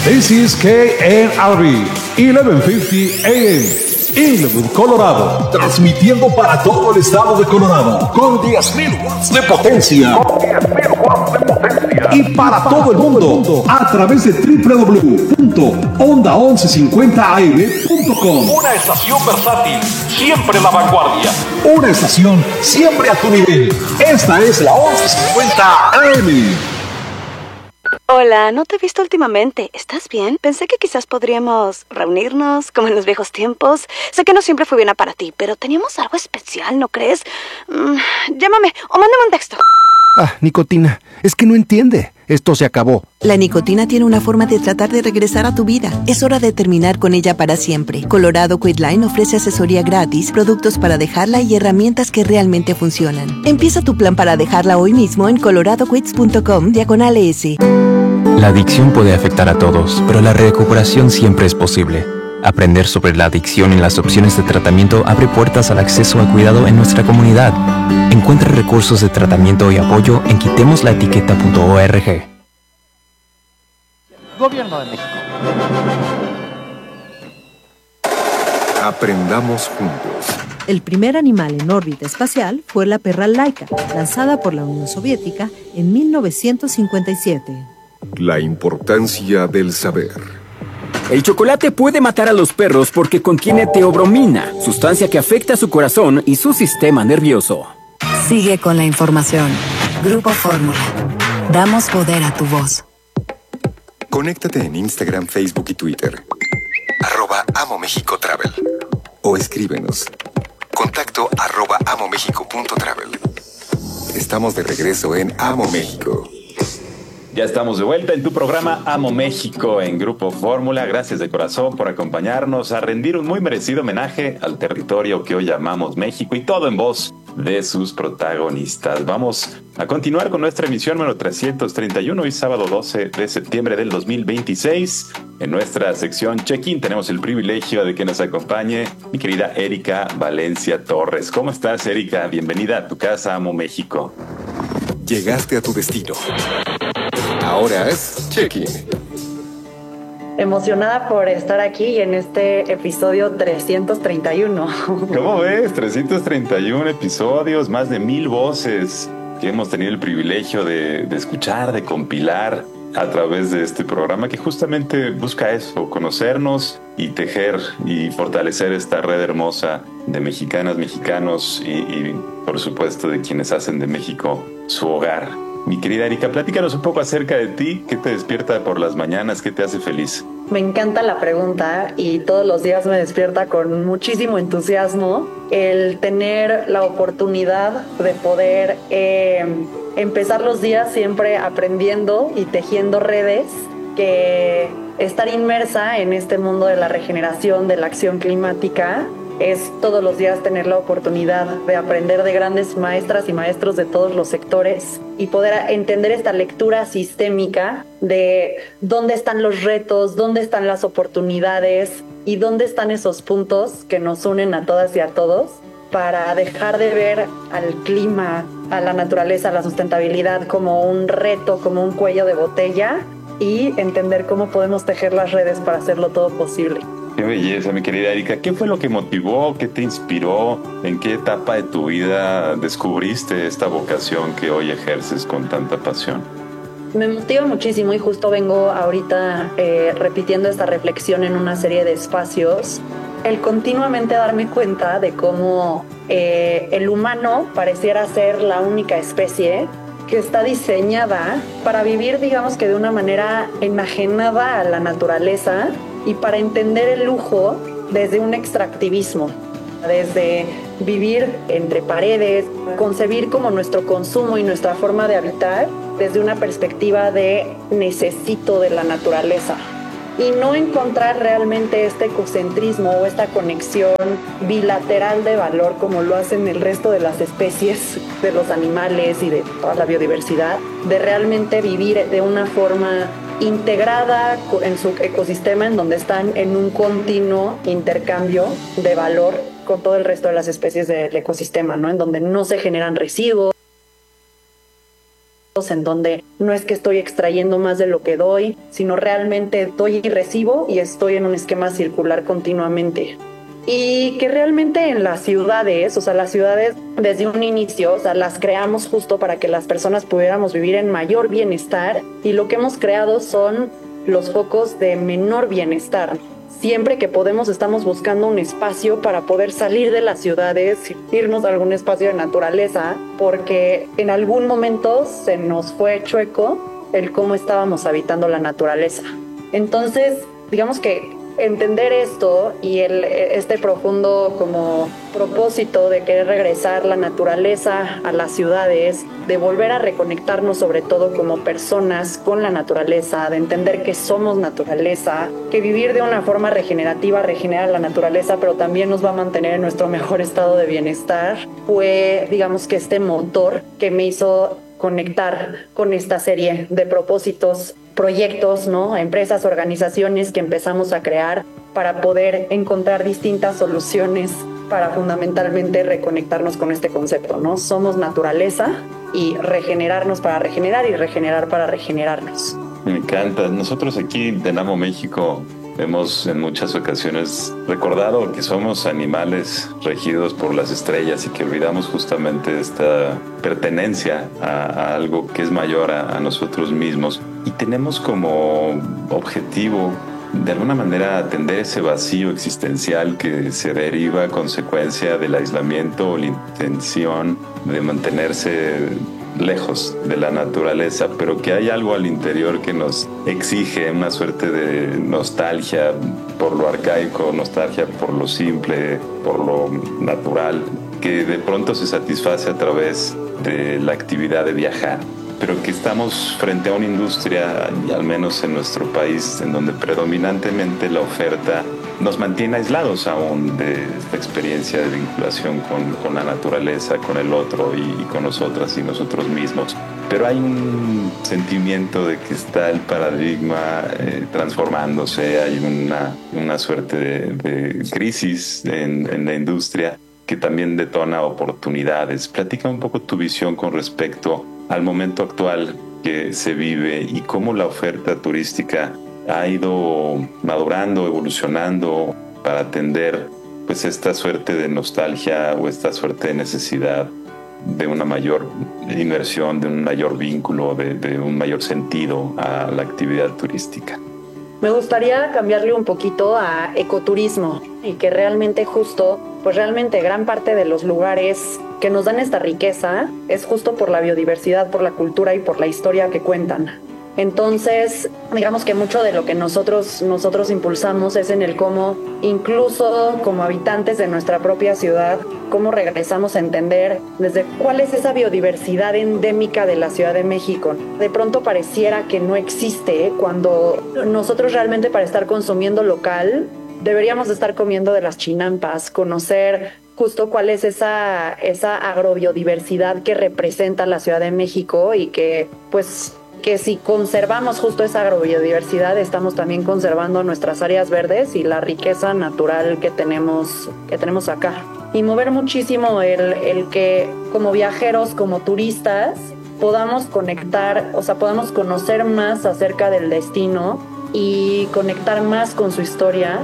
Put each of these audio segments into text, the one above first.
This is KNRB 1150 AM, Inglewood, Colorado. Transmitiendo para todo el estado de Colorado con 10.000 watts de potencia. Y para todo el mundo a través de www.onda1150am.com. Una estación versátil, siempre la vanguardia. Una estación siempre a tu nivel. Esta es la 1150 AM. Hola, no te he visto últimamente. ¿Estás bien? Pensé que quizás podríamos reunirnos, como en los viejos tiempos. Sé que no siempre fue bien para ti, pero teníamos algo especial, ¿no crees? Llámame o mándame un texto. Nicotina, es que no entiende. Esto se acabó. La nicotina tiene una forma de tratar de regresar a tu vida. Es hora de terminar con ella para siempre. Colorado Quitline ofrece asesoría gratis, productos para dejarla y herramientas que realmente funcionan. Empieza tu plan para dejarla hoy mismo en coloradoquits.com/ES. La adicción puede afectar a todos, pero la recuperación siempre es posible. Aprender sobre la adicción y las opciones de tratamiento abre puertas al acceso al cuidado en nuestra comunidad. Encuentra recursos de tratamiento y apoyo en quitemoslaetiqueta.org. Gobierno de México. Aprendamos juntos. El primer animal en órbita espacial fue la perra Laika, lanzada por la Unión Soviética en 1957. La importancia del saber. El chocolate puede matar a los perros porque contiene teobromina, sustancia que afecta su corazón y su sistema nervioso. Sigue con la información. Grupo Fórmula. Damos poder a tu voz. Conéctate en Instagram, Facebook y Twitter. @AmoMéxicoTravel. O escríbenos. Contacto @amomexico.travel. Estamos de regreso en Amo México. Ya estamos de vuelta en tu programa Amo México en Grupo Fórmula. Gracias de corazón por acompañarnos a rendir un muy merecido homenaje al territorio que hoy llamamos México y todo en voz de sus protagonistas. Vamos a continuar con nuestra emisión número 331, hoy sábado 12 de septiembre del 2026. En nuestra sección Check-in tenemos el privilegio de que nos acompañe mi querida Erika Valencia Torres. ¿Cómo estás, Erika? Bienvenida a tu casa, Amo México. Llegaste a tu destino. Ahora es Check-in. Emocionada por estar aquí en este episodio 331. ¿Cómo ves? 331 episodios, más de 1000 voces que hemos tenido el privilegio de escuchar, de compilar a través de este programa que justamente busca eso, conocernos y tejer y fortalecer esta red hermosa de mexicanas, mexicanos y por supuesto de quienes hacen de México su hogar. Mi querida Erika, platícanos un poco acerca de ti. ¿Qué te despierta por las mañanas? ¿Qué te hace feliz? Me encanta la pregunta y todos los días me despierta con muchísimo entusiasmo el tener la oportunidad de poder empezar los días siempre aprendiendo y tejiendo redes, que estar inmersa en este mundo de la regeneración, de la acción climática, es todos los días tener la oportunidad de aprender de grandes maestras y maestros de todos los sectores y poder entender esta lectura sistémica de dónde están los retos, dónde están las oportunidades y dónde están esos puntos que nos unen a todas y a todos para dejar de ver al clima, a la naturaleza, a la sustentabilidad como un reto, como un cuello de botella y entender cómo podemos tejer las redes para hacerlo todo posible. Qué belleza, mi querida Erika. ¿Qué fue lo que motivó? ¿Qué te inspiró? ¿En qué etapa de tu vida descubriste esta vocación que hoy ejerces con tanta pasión? Me motiva muchísimo y justo vengo ahorita repitiendo esta reflexión en una serie de espacios. El continuamente darme cuenta de cómo el humano pareciera ser la única especie que está diseñada para vivir, digamos que de una manera enajenada a la naturaleza y para entender el lujo desde un extractivismo, desde vivir entre paredes, concebir como nuestro consumo y nuestra forma de habitar desde una perspectiva de necesito de la naturaleza y no encontrar realmente este ecocentrismo o esta conexión bilateral de valor como lo hacen el resto de las especies, de los animales y de toda la biodiversidad, de realmente vivir de una forma integrada en su ecosistema en donde están en un continuo intercambio de valor con todo el resto de las especies del ecosistema, ¿no? En donde no se generan residuos. en donde no es que estoy extrayendo más de lo que doy, sino realmente doy y recibo y estoy en un esquema circular continuamente. Y que realmente en las ciudades, o sea, las ciudades desde un inicio, o sea, las creamos justo para que las personas pudiéramos vivir en mayor bienestar, y lo que hemos creado son los focos de menor bienestar. Siempre que podemos estamos buscando un espacio para poder salir de las ciudades, irnos a algún espacio de naturaleza, porque en algún momento se nos fue chueco el cómo estábamos habitando la naturaleza. Entonces, digamos que entender esto y este profundo como propósito de querer regresar la naturaleza a las ciudades, de volver a reconectarnos sobre todo como personas con la naturaleza, de entender que somos naturaleza, que vivir de una forma regenerativa regenera la naturaleza, pero también nos va a mantener en nuestro mejor estado de bienestar, fue, digamos que este motor que me hizo conectar con esta serie de propósitos, proyectos, ¿no? Empresas, organizaciones que empezamos a crear para poder encontrar distintas soluciones para fundamentalmente reconectarnos con este concepto, ¿no? Somos naturaleza y regenerarnos para regenerar y regenerar para regenerarnos. Me encanta. Nosotros aquí en Amo México hemos en muchas ocasiones recordado que somos animales regidos por las estrellas y que olvidamos justamente esta pertenencia a algo que es mayor a nosotros mismos. Y tenemos como objetivo, de alguna manera, atender ese vacío existencial que se deriva a consecuencia del aislamiento o la intención de mantenerse lejos de la naturaleza, pero que hay algo al interior que nos exige una suerte de nostalgia por lo arcaico, nostalgia por lo simple, por lo natural, que de pronto se satisface a través de la actividad de viajar, pero que estamos frente a una industria, al menos en nuestro país, en donde predominantemente la oferta nos mantiene aislados aún de esta experiencia de vinculación con la naturaleza, con el otro y con nosotras y nosotros mismos. Pero hay un sentimiento de que está el paradigma transformándose, hay una suerte de crisis en la industria que también detona oportunidades. Platica un poco tu visión con respecto al momento actual que se vive y cómo la oferta turística ha ido madurando, evolucionando para atender pues esta suerte de nostalgia o esta suerte de necesidad de una mayor inversión, de un mayor vínculo, de un mayor sentido a la actividad turística. Me gustaría cambiarle un poquito a ecoturismo y que realmente justo, pues realmente gran parte de los lugares que nos dan esta riqueza es justo por la biodiversidad, por la cultura y por la historia que cuentan. Entonces, digamos que mucho de lo que nosotros impulsamos es en el cómo, incluso como habitantes de nuestra propia ciudad, cómo regresamos a entender desde cuál es esa biodiversidad endémica de la Ciudad de México. De pronto pareciera que no existe cuando nosotros realmente para estar consumiendo local deberíamos estar comiendo de las chinampas, conocer justo cuál es esa agrobiodiversidad que representa la Ciudad de México y que pues que si conservamos justo esa agrobiodiversidad estamos también conservando nuestras áreas verdes y la riqueza natural que tenemos acá. Y mover muchísimo el que como viajeros, como turistas, podamos conectar, o sea, podamos conocer más acerca del destino y conectar más con su historia,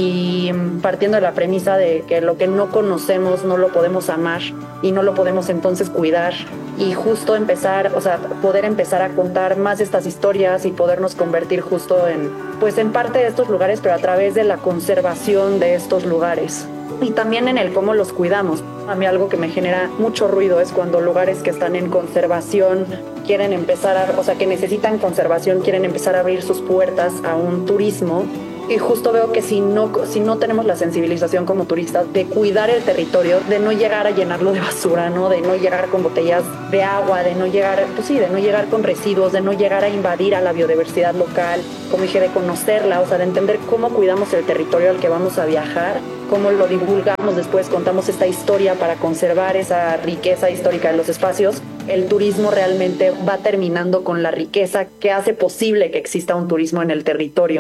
y partiendo de la premisa de que lo que no conocemos no lo podemos amar y no lo podemos entonces cuidar, y justo empezar, o sea, poder empezar a contar más estas historias y podernos convertir justo en parte de estos lugares, pero a través de la conservación de estos lugares. Y también en el cómo los cuidamos. A mí algo que me genera mucho ruido es cuando lugares que están en conservación quieren empezar que necesitan conservación, quieren empezar a abrir sus puertas a un turismo. Y justo veo que si no tenemos la sensibilización como turistas de cuidar el territorio, de no llegar a llenarlo de basura, ¿no? De no llegar con botellas de agua, de no llegar con residuos, de no llegar a invadir a la biodiversidad local, como dije, de conocerla, o sea, de entender cómo cuidamos el territorio al que vamos a viajar, cómo lo divulgamos después, contamos esta historia para conservar esa riqueza histórica de los espacios. El turismo realmente va terminando con la riqueza que hace posible que exista un turismo en el territorio.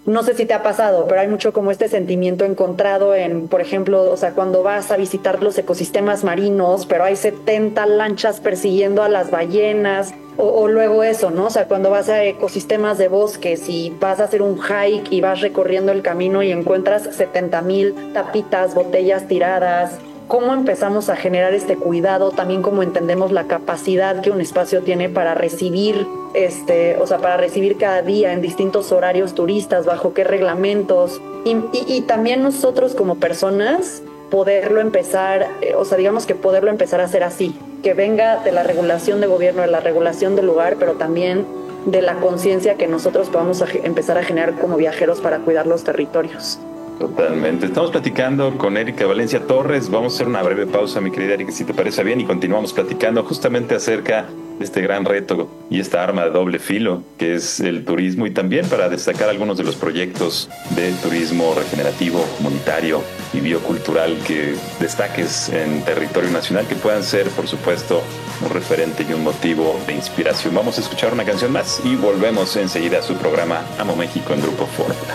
no sé si te ha pasado, pero hay mucho como este sentimiento encontrado en, por ejemplo, o sea, cuando vas a visitar los ecosistemas marinos, pero hay 70 lanchas persiguiendo a las ballenas, o luego eso, ¿no? O sea, cuando vas a ecosistemas de bosques y vas a hacer un hike y vas recorriendo el camino y encuentras 70,000 tapitas, botellas tiradas. ¿Cómo empezamos a generar este cuidado? También cómo entendemos la capacidad que un espacio tiene para recibir, o sea, para recibir cada día en distintos horarios turistas, bajo qué reglamentos. Y también nosotros como personas poderlo empezar, o sea, digamos que poderlo empezar a hacer así, que venga de la regulación de gobierno, de la regulación del lugar, pero también de la conciencia que nosotros podamos empezar a generar como viajeros para cuidar los territorios. Totalmente. Estamos platicando con Erika Valencia Torres. Vamos a hacer una breve pausa, mi querida Erika, si te parece bien, y continuamos platicando justamente acerca de este gran reto y esta arma de doble filo que es el turismo, y también para destacar algunos de los proyectos de turismo regenerativo, comunitario y biocultural que destaques en territorio nacional, que puedan ser, por supuesto, un referente y un motivo de inspiración. Vamos a escuchar una canción más y volvemos enseguida a su programa Amo México en Grupo Fórmula.